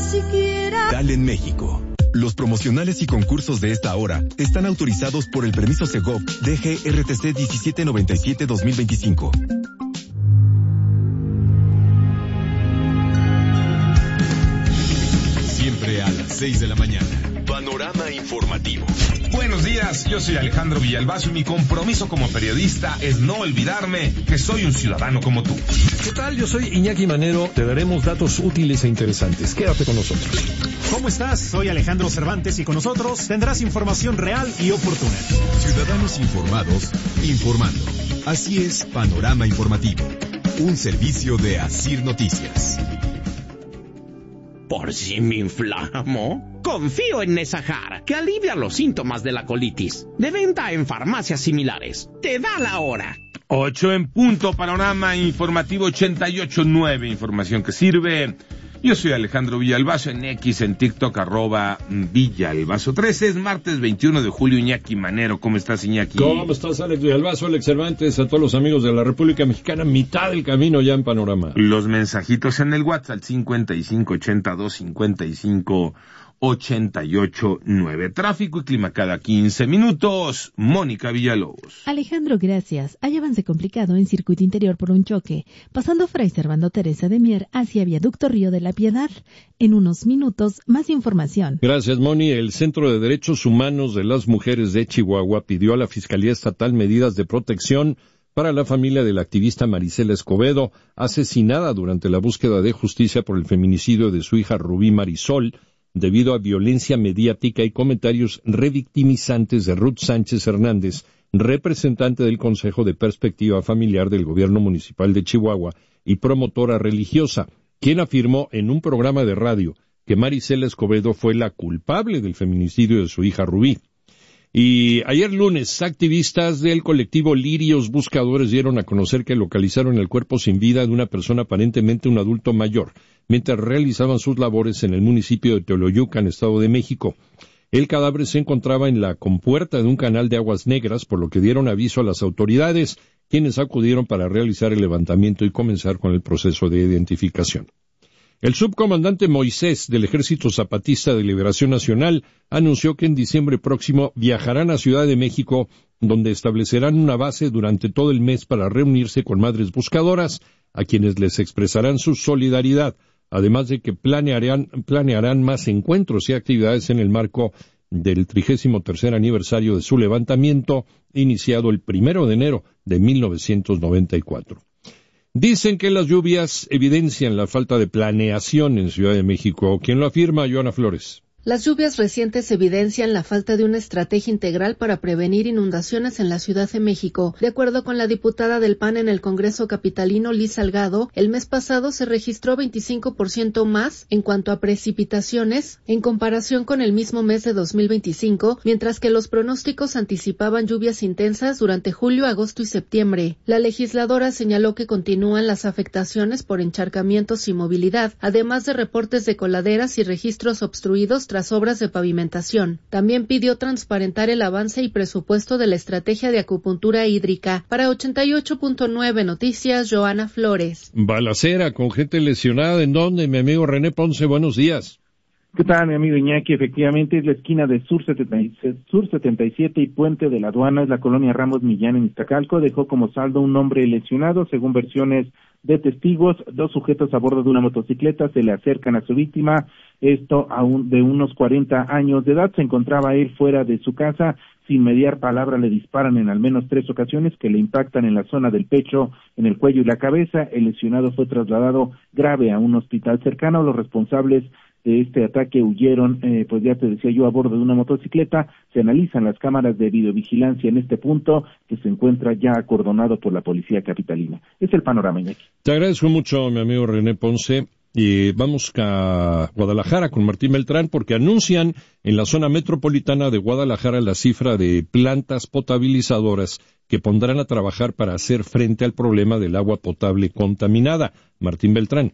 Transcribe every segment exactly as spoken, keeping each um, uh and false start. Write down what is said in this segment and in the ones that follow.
siquiera. Dalen México. Los promocionales y concursos de esta hora están autorizados por el permiso Segov D G R T C diecisiete noventa y siete dos mil veinticinco. Siempre a las seis de la mañana. Panorama informativo. Buenos días, yo soy Alejandro Villalbazo y mi compromiso como periodista es no olvidarme que soy un ciudadano como tú. ¿Qué tal? Yo soy Iñaki Manero. Te daremos datos útiles e interesantes. Quédate con nosotros. ¿Cómo estás? Soy Alejandro Cervantes y con nosotros tendrás información real y oportuna. Ciudadanos informados, informando. Así es Panorama Informativo, un servicio de Asir Noticias. ¿Por si me inflamo? Confío en Nesahar, que alivia los síntomas de la colitis. De venta en farmacias similares. Te da la hora. Ocho en punto, Panorama Informativo ochenta y ocho punto nueve, información que sirve. Yo soy Alejandro Villalbazo, en X, en TikTok, arroba Villalbazo trece. Es martes veintiuno de julio, Iñaki Manero. ¿Cómo estás, Iñaki? ¿Cómo estás, Alex Villalbazo, Alex Cervantes, a todos los amigos de la República Mexicana? Mitad del camino ya en Panorama. Los mensajitos en el WhatsApp, cincuenta y cinco ochenta y dos cincuenta y cinco ochenta y ocho nueve. Tráfico y clima cada quince minutos. Mónica Villalobos. Alejandro, gracias. Hay avance complicado en circuito interior por un choque, pasando Fray Servando Teresa de Mier hacia Viaducto Río de la Piedad. En unos minutos, más información. Gracias, Moni. El Centro de Derechos Humanos de las Mujeres de Chihuahua pidió a la Fiscalía Estatal medidas de protección para la familia de la activista Marisela Escobedo, asesinada durante la búsqueda de justicia por el feminicidio de su hija Rubí Marisol, debido a violencia mediática y comentarios revictimizantes de Ruth Sánchez Hernández, representante del Consejo de Perspectiva Familiar del Gobierno Municipal de Chihuahua y promotora religiosa, quien afirmó en un programa de radio que Marisela Escobedo fue la culpable del feminicidio de su hija Rubí. Y ayer lunes, activistas del colectivo Lirios Buscadores dieron a conocer que localizaron el cuerpo sin vida de una persona aparentemente un adulto mayor, mientras realizaban sus labores en el municipio de Teoloyucan, Estado de México. El cadáver se encontraba en la compuerta de un canal de aguas negras, por lo que dieron aviso a las autoridades, quienes acudieron para realizar el levantamiento y comenzar con el proceso de identificación. El subcomandante Moisés del Ejército Zapatista de Liberación Nacional anunció que en diciembre próximo viajarán a Ciudad de México, donde establecerán una base durante todo el mes para reunirse con madres buscadoras, a quienes les expresarán su solidaridad, además de que planearán, planearán más encuentros y actividades en el marco del trigésimo tercer aniversario de su levantamiento, iniciado el primero de enero de mil novecientos noventa y cuatro. Dicen que las lluvias evidencian la falta de planeación en Ciudad de México. ¿Quién lo afirma? Joana Flores. Las lluvias recientes evidencian la falta de una estrategia integral para prevenir inundaciones en la Ciudad de México. De acuerdo con la diputada del P A N en el Congreso capitalino, Liz Salgado, el mes pasado se registró veinticinco por ciento más en cuanto a precipitaciones en comparación con el mismo mes de dos mil veinticinco, mientras que los pronósticos anticipaban lluvias intensas durante julio, agosto y septiembre. La legisladora señaló que continúan las afectaciones por encharcamientos y movilidad, además de reportes de coladeras y registros obstruidos tras obras de pavimentación. También pidió transparentar el avance y presupuesto de la estrategia de acupuntura hídrica. Para ochenta y ocho punto nueve Noticias, Joana Flores. Balacera con gente lesionada. ¿En dónde? Mi amigo René Ponce, buenos días. ¿Qué tal, mi amigo Iñaki? Efectivamente, es la esquina de Sur setenta y siete y Puente de la Aduana, es la colonia Ramos Millán en Iztacalco. Dejó como saldo un hombre lesionado, según versiones de testigos. Dos sujetos a bordo de una motocicleta se le acercan a su víctima, esto aún de unos cuarenta años de edad. Se encontraba él fuera de su casa, sin mediar palabra le disparan en al menos tres ocasiones que le impactan en la zona del pecho, en el cuello y la cabeza. El lesionado fue trasladado grave a un hospital cercano. Los responsables de este ataque huyeron, eh, pues ya te decía yo, a bordo de una motocicleta. Se analizan las cámaras de videovigilancia en este punto, que se encuentra ya acordonado por la policía capitalina. Es el panorama, Iñaki. Te agradezco mucho, mi amigo René Ponce. Y vamos a Guadalajara con Martín Beltrán, porque anuncian en la zona metropolitana de Guadalajara la cifra de plantas potabilizadoras que pondrán a trabajar para hacer frente al problema del agua potable contaminada. Martín Beltrán.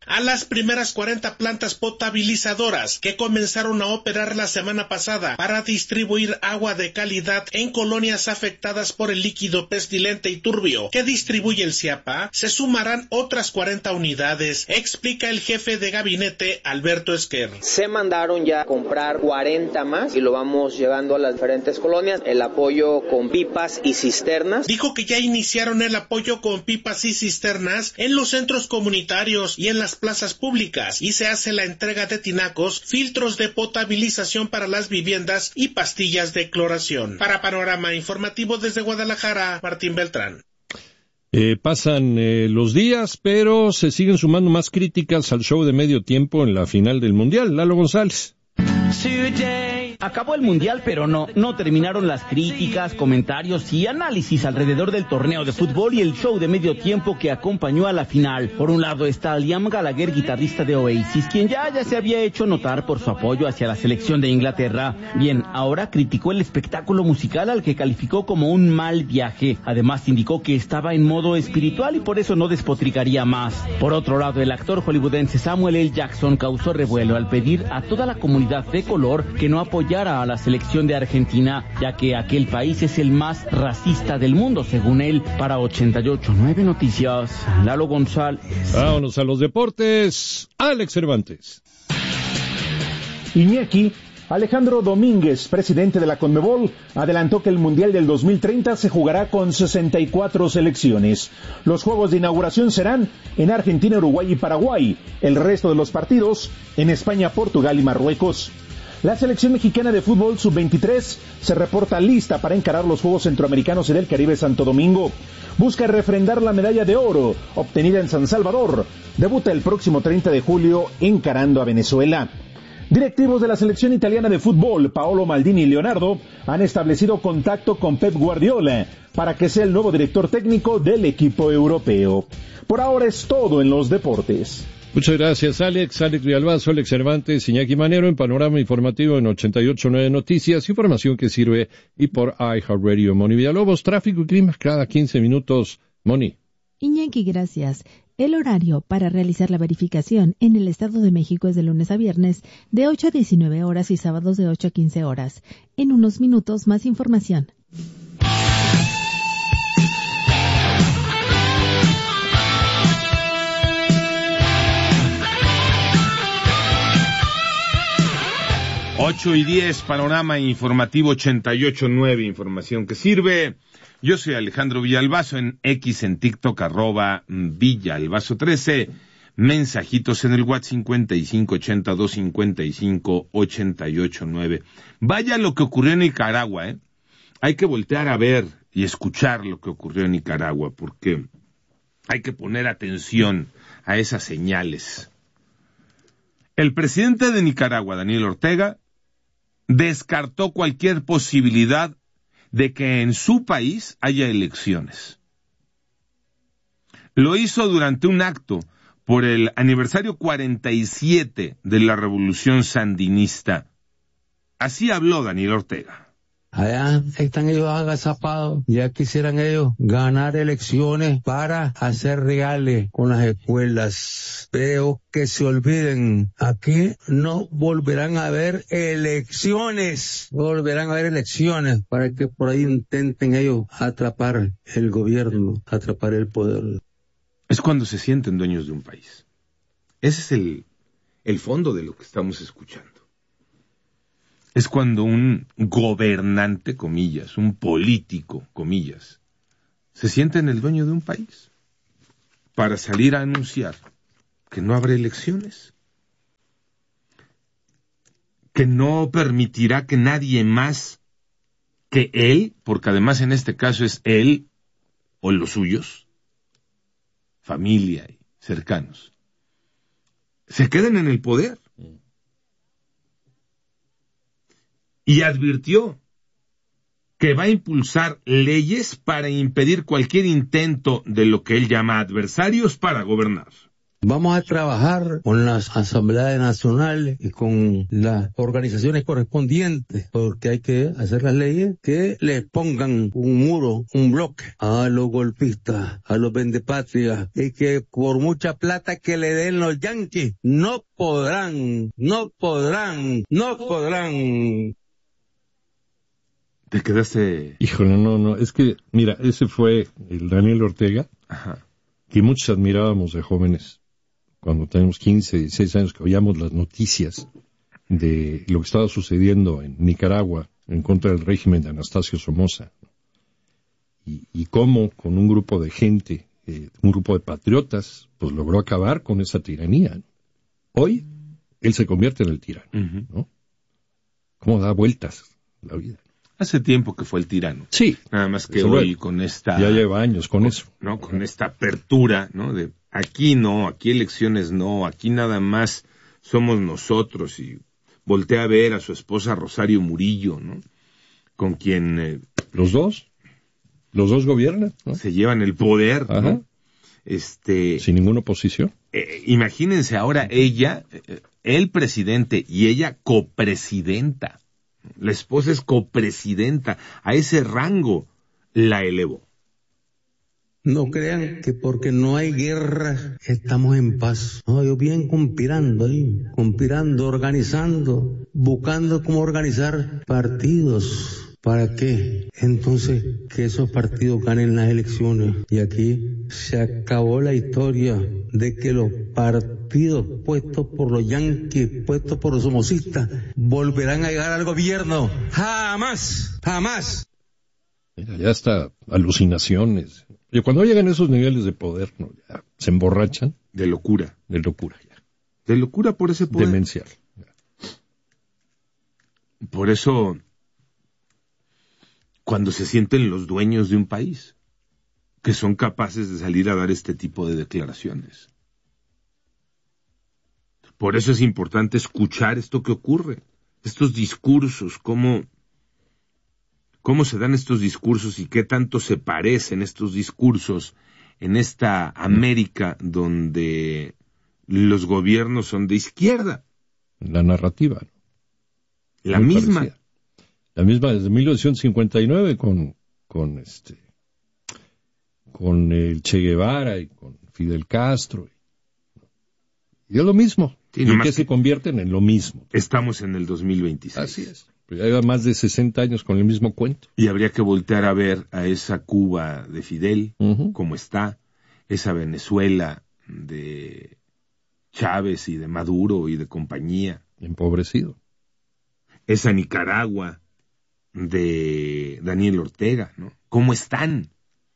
a las primeras cuarenta plantas potabilizadoras que comenzaron a operar la semana pasada para distribuir agua de calidad en colonias afectadas por el líquido pestilente y turbio que distribuye el CIAPA, se sumarán otras cuarenta unidades, explica el jefe de gabinete Alberto Esquer. Se mandaron ya a comprar cuarenta más y lo vamos llevando a las diferentes colonias, el apoyo con pipas y cisternas. Dijo que ya iniciaron el apoyo con pipas y cisternas en los centros comunitarios y en las plazas públicas y se hace la entrega de tinacos, filtros de potabilización para las viviendas y pastillas de cloración. Para Panorama Informativo desde Guadalajara, Martín Beltrán. Eh, pasan eh, los días, pero se siguen sumando más críticas al show de medio tiempo en la final del Mundial. Lalo González. Acabó el Mundial, pero no, no terminaron las críticas, comentarios y análisis alrededor del torneo de fútbol y el show de medio tiempo que acompañó a la final. Por un lado está Liam Gallagher, guitarrista de Oasis, quien ya, ya se había hecho notar por su apoyo hacia la selección de Inglaterra. Bien, ahora criticó el espectáculo musical al que calificó como un mal viaje. Además indicó que estaba en modo espiritual y por eso no despotricaría más. Por otro lado, el actor hollywoodense Samuel L. Jackson causó revuelo al pedir a toda la comunidad de color que no apoyara a la selección de Argentina, ya que aquel país es el más racista del mundo, según él. Para ochenta y ocho punto nueve Noticias, Lalo González. Vámonos a los deportes. Alex Cervantes. Iñaki Alejandro Domínguez, presidente de la Conmebol, adelantó que el Mundial del dos mil treinta se jugará con sesenta y cuatro selecciones. Los juegos de inauguración serán en Argentina, Uruguay y Paraguay. El resto de los partidos en España, Portugal y Marruecos. La selección mexicana de fútbol sub veintitrés se reporta lista para encarar los Juegos Centroamericanos en el Caribe Santo Domingo. Busca refrendar la medalla de oro obtenida en San Salvador. Debuta el próximo treinta de julio encarando a Venezuela. Directivos de la selección italiana de fútbol, Paolo Maldini y Leonardo, han establecido contacto con Pep Guardiola para que sea el nuevo director técnico del equipo europeo. Por ahora es todo en los deportes. Muchas gracias, Alex. Alex Villalbazo, Alex Cervantes, Iñaki Manero en Panorama Informativo en ochenta y ocho punto nueve Noticias, información que sirve y por iHeartRadio. Moni Villalobos, tráfico y clima cada quince minutos. Moni. Iñaki, gracias. El horario para realizar la verificación en el Estado de México es de lunes a viernes de ocho a diecinueve horas y sábados de ocho a quince horas. En unos minutos más información. Ocho y diez, Panorama Informativo ochenta y ocho punto nueve, información que sirve. Yo soy Alejandro Villalbazo, en X, en TikTok, arroba Villalbazo trece. Mensajitos en el WhatsApp cincuenta y cinco ochenta y dos cincuenta y cinco ochenta y ocho nueve. Vaya lo que ocurrió en Nicaragua, ¿eh? Hay que voltear a ver y escuchar lo que ocurrió en Nicaragua, porque hay que poner atención a esas señales. El presidente de Nicaragua, Daniel Ortega, descartó cualquier posibilidad de que en su país haya elecciones. Lo hizo durante un acto por el aniversario cuarenta y siete de la Revolución Sandinista. Así habló Daniel Ortega. Allá están ellos agazapados, ya quisieran ellos ganar elecciones para hacer reales con las escuelas, pero que se olviden, aquí no volverán a haber elecciones, volverán a haber elecciones para que por ahí intenten ellos atrapar el gobierno, atrapar el poder. Es cuando se sienten dueños de un país. Ese es el, el fondo de lo que estamos escuchando. Es cuando un gobernante, comillas, un político, comillas, se siente en el dueño de un país para salir a anunciar que no habrá elecciones, que no permitirá que nadie más que él, porque además en este caso es él o los suyos, familia y cercanos, se queden en el poder. Y advirtió que va a impulsar leyes para impedir cualquier intento de lo que él llama adversarios para gobernar. Vamos a trabajar con las asambleas nacionales y con las organizaciones correspondientes, porque hay que hacer las leyes que le pongan un muro, un bloque a los golpistas, a los vendepatrias, y que por mucha plata que le den los yanquis, no podrán, no podrán, no podrán. ¿Te quedaste? Híjole, no, no, es que, mira, ese fue el Daniel Ortega, Ajá. que muchos admirábamos de jóvenes, cuando teníamos quince, dieciséis años, que oíamos las noticias de lo que estaba sucediendo en Nicaragua en contra del régimen de Anastasio Somoza, y, y cómo con un grupo de gente, eh, un grupo de patriotas, pues logró acabar con esa tiranía. Hoy, él se convierte en el tirano, uh-huh. ¿no? ¿Cómo da vueltas la vida? Hace tiempo que fue el tirano. Sí. Nada más que hoy con esta... Ya lleva años con, con eso. ¿No? Con esta apertura, ¿no? De aquí no, aquí elecciones no, aquí nada más somos nosotros. Y voltea a ver a su esposa Rosario Murillo, ¿no? Con quien... Eh, los dos. Los dos gobiernan, ¿no? Se llevan el poder, Ajá. ¿no? Este... Sin ninguna oposición. Eh, imagínense ahora ella, eh, el presidente y ella copresidenta. La esposa es copresidenta. A ese rango la elevó. No crean que porque no hay guerra estamos en paz. No, ellos vienen conspirando ahí, conspirando, organizando, buscando cómo organizar partidos. ¿Para qué? Entonces, que esos partidos ganen las elecciones. Y aquí se acabó la historia de que los partidos puestos por los yanquis, puestos por los somocistas, volverán a llegar al gobierno. ¡Jamás! ¡Jamás! Mira, ya hasta alucinaciones. Y cuando llegan a esos niveles de poder, ¿no? Ya se emborrachan. De locura. De locura, ya. De locura por ese poder. Demencial. Ya. Por eso... cuando se sienten los dueños de un país, que son capaces de salir a dar este tipo de declaraciones. Por eso es importante escuchar esto que ocurre, estos discursos, cómo, cómo se dan estos discursos y qué tanto se parecen estos discursos en esta América donde los gobiernos son de izquierda. La narrativa, ¿no? La Muy misma. Parecida. La misma desde mil novecientos cincuenta y nueve con, con este, con el Che Guevara y con Fidel Castro. Y es lo mismo. Sí, y que se convierten en lo mismo. Estamos en el dos mil veintiséis. Así es. Pues ya lleva más de sesenta años con el mismo cuento. Y habría que voltear a ver a esa Cuba de Fidel, uh-huh. cómo está, esa Venezuela de Chávez y de Maduro y de compañía. Empobrecido. Esa Nicaragua de Daniel Ortega, ¿no? ¿Cómo están?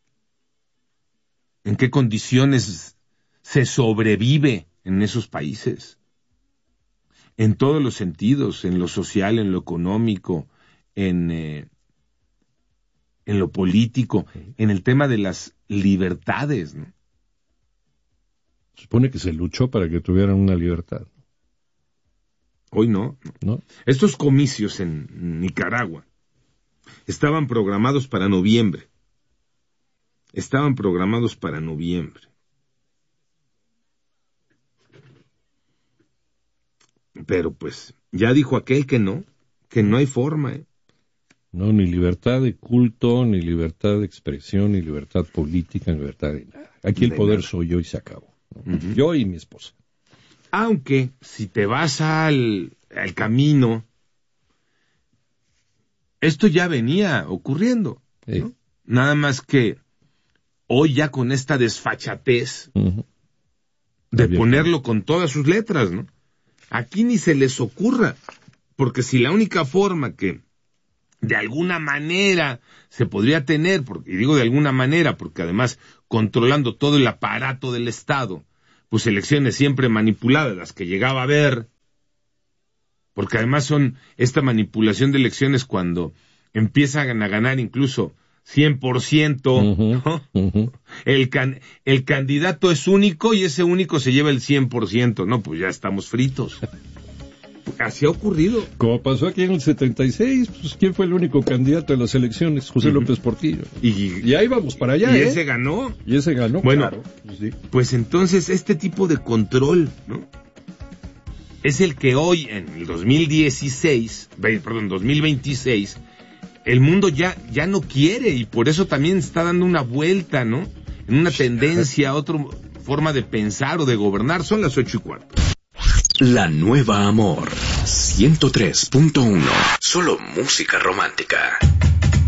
¿En qué condiciones se sobrevive en esos países? En todos los sentidos, en lo social, en lo económico, en, eh, en lo político, en el tema de las libertades, ¿no? Se supone que se luchó para que tuvieran una libertad. Hoy no. ¿No? Estos comicios en Nicaragua estaban programados para noviembre. Estaban programados para noviembre. Pero pues, ya dijo aquel que no, que no hay forma, ¿eh? No, ni libertad de culto, ni libertad de expresión, ni libertad política, ni libertad de nada. Aquí el poder soy yo y se acabó, ¿no? Uh-huh. Yo y mi esposa. Aunque, si te vas al, al camino, esto ya venía ocurriendo, ¿no? Sí. Nada más que hoy ya con esta desfachatez uh-huh. de Bien, ponerlo con todas sus letras, ¿no? Aquí ni se les ocurra, porque si la única forma que de alguna manera se podría tener, porque, y digo de alguna manera, porque además controlando todo el aparato del Estado, pues elecciones siempre manipuladas, las que llegaba a ver, porque además son esta manipulación de elecciones cuando empiezan a ganar incluso cien por ciento, uh-huh, ¿no? Uh-huh. El, can, el candidato es único y ese único se lleva el cien por ciento, no, pues ya estamos fritos. Así ha ocurrido. Como pasó aquí en el setenta y seis, pues ¿quién fue el único candidato de las elecciones? José uh-huh. López Portillo. Y, y ahí vamos para allá, Y ¿eh? ese ganó. Y ese ganó, bueno, claro. sí. Pues entonces este tipo de control, ¿no? Es el que hoy, en el dos mil dieciséis, perdón, dos mil veintiséis, el mundo ya, ya no quiere, y por eso también está dando una vuelta, ¿no? En una tendencia a otra forma de pensar o de gobernar. Son las ocho y cuarto. La Nueva Amor, ciento tres punto uno. Solo música romántica.